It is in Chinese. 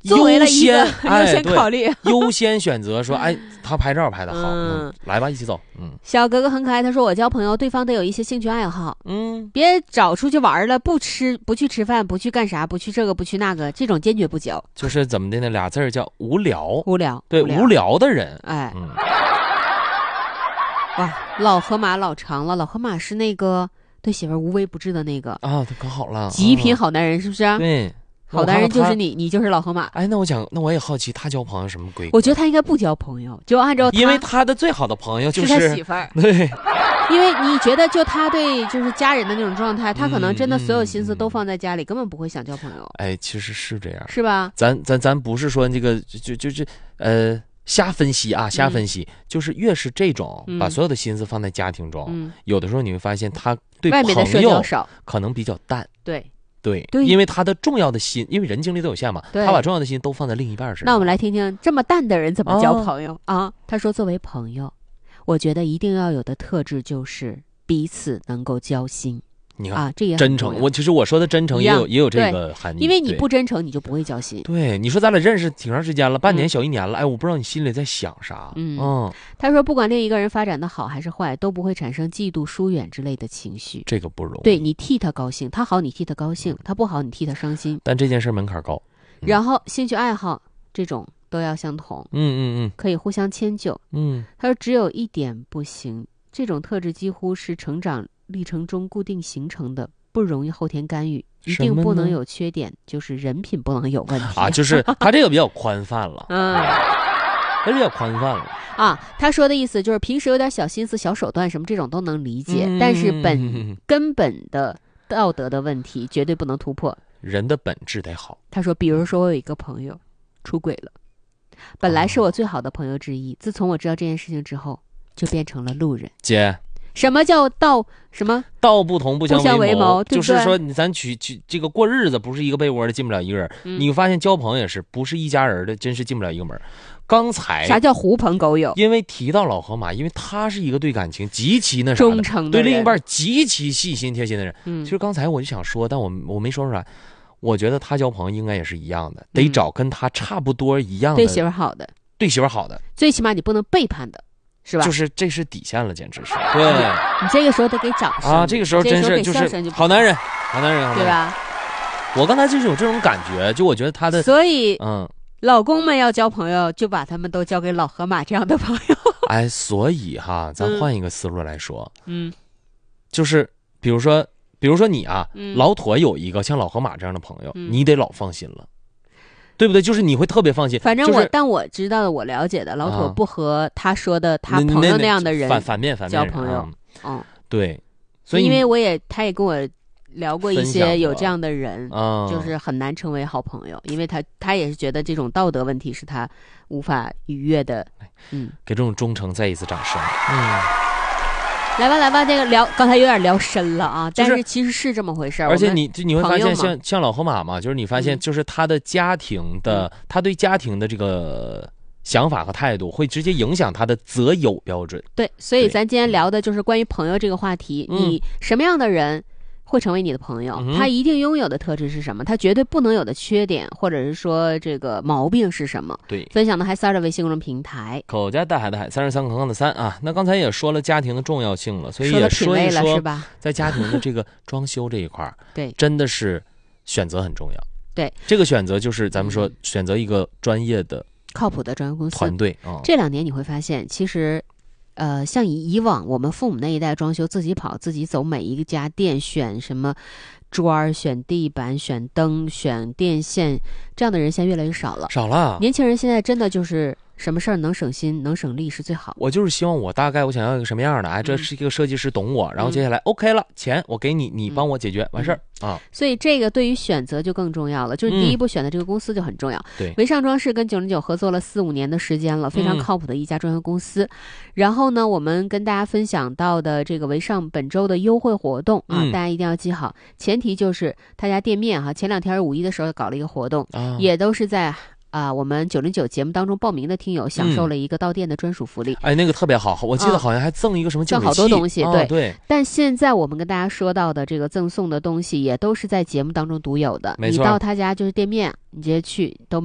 作为了一个优先考虑， 优先选择说，哎，他拍照拍得好，来吧，一起走。 小哥哥很可爱，他说我交朋友，对方得有一些兴趣爱好，别找出去玩了，不去吃饭，不去干啥，不去这个，不去那个，这种坚决不交。 就是怎么的呢？俩字儿叫无聊，对， 无聊的人， 哎。哇，老河马老长了，老河马是那个对媳妇无微不至的那个啊，他可好了， 极品好男人是不是？ 对， 好男人就是你就是老河马。 哎，那我也好奇他交朋友什么规矩？ 我觉得他应该不交朋友，就按照因为他的最好的朋友就是他媳妇儿。 对， 因为你觉得就他对就是家人的那种状态，他可能真的所有心思都放在家里，根本不会想交朋友。 哎，其实是这样， 是吧？ 咱不是说这个瞎分析啊，瞎分析，就是越是这种把所有的心思放在家庭中，有的时候你会发现他对外面的社交少， 可能比较淡。对，因为他的重要的心，因为人精力都有限嘛，他把重要的心都放在另一半身上。 那我们来听听这么淡的人怎么交朋友啊？他说，作为朋友，我觉得一定要有的特质就是彼此能够交心。 你看啊，这也真诚。其实我说的真诚也有这个含义， 因为你不真诚，你就不会交心。 对，你说咱俩认识挺长时间了，半年小1年了，哎，我不知道你心里在想啥。 他说，不管另一个人发展的好还是坏，都不会产生嫉妒、疏远之类的情绪。 这个不容易。 对，你替他高兴，他好你替他高兴，他不好你替他伤心。 但这件事门槛高。 然后兴趣爱好这种都要相同。可以互相迁就。他说，只有一点不行，这种特质几乎是成长历程中固定形成的，不容易后天干预，一定不能有缺点，就是人品不能有问题啊。就是他这个比较宽泛了，他比较宽泛了啊。他说的意思就是平时有点小心思、小手段什么这种都能理解，但是根本的道德的问题绝对不能突破。 人的本质得好。 他说，比如说我有一个朋友出轨了，本来是我最好的朋友之一，自从我知道这件事情之后，就变成了路人。 姐。 什么叫道不同不相为谋？就是说咱取这个过日子，不是一个被窝的进不了一个人。你发现交朋友也是，不是一家人的，真是进不了一个门。刚才啥叫狐朋狗友？ 因为提到老河马，因为他是一个对感情极其那啥忠诚的人， 对另一半极其细心贴心的人。其实刚才我就想说，但我没说出来。我觉得他交朋友应该也是一样的，得找跟他差不多一样的， 对媳妇好的，最起码你不能背叛的。是吧？ 就是这是底线了，简直是。对， 你这个时候得给掌声啊！这个时候真是就是好男人， 对吧？ 我刚才就是有这种感觉，就我觉得他的， 所以老公们要交朋友，就把他们都交给老河马这样的朋友。 哎，所以哈，咱换一个思路来说，就是比如说你啊，老妥有一个像老河马这样的朋友，你得老放心了。对不对？就是你会特别放心。 反正但我知道的，我了解的，老妥不和他说的他朋友那样的人反面交朋友。 对，所以因为他也跟我聊过一些有这样的人，就是很难成为好朋友，因为他也是觉得这种道德问题是他无法逾越的。 给这种忠诚再一次掌声。 来吧，这个刚才有点聊深了啊，但是其实是这么回事。 而且你会发现像老河马嘛，就是你发现就是他的家庭的，他对家庭的这个想法和态度会直接影响他的择友标准。 对，所以咱今天聊的就是关于朋友这个话题。你什么样的人会成为你的朋友？他一定拥有的特质是什么？他绝对不能有的缺点，或者是说这个毛病是什么？ 对， 分享的还3的微信公众平台， 口家大海的海，33杠杠的3啊。那刚才也说了家庭的重要性了，所以也说一说在家庭的这个装修这一块对， 真的是选择很重要。 对， 这个选择就是咱们说选择一个专业的、 靠谱的专业公司团队。 这2年你会发现，其实。像以往我们父母那一代装修自己跑自己走，每一家店选什么砖、选地板、选灯、选电线，这样的人现在越来越少了。年轻人现在真的就是什么事儿能省心能省力是最好。 我就是希望我大概我想要一个什么样的，哎，这是一个设计师懂我，然后接下来 OK 了，钱我给你，你帮我解决完事儿啊。 所以这个对于选择就更重要了，就是第一步选的这个公司就很重要。 对， 维尚装饰跟909合作了4-5年的时间了，非常靠谱的一家装修公司。然后呢，我们跟大家分享到的这个维尚本周的优惠活动啊，大家一定要记好，前提就是他家店面前2天5一的时候搞了一个活动，也都是在。我们909节目当中报名的听友享受了一个到店的专属福利。 哎，那个特别好，我记得好像还赠一个什么净水器， 赠好多东西。 对。 但现在我们跟大家说到的这个赠送的东西，也都是在节目当中独有的。 没错， 你到他家就是店面，你直接去都